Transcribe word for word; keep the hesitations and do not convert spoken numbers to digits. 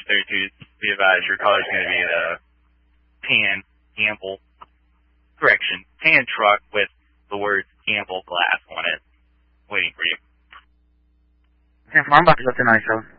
thirty-two, be advised, your color is going to be the tan Campbell, correction, tan truck with the words Campbell Glass on it, waiting for you. ten four, I'm about to go to nine seven.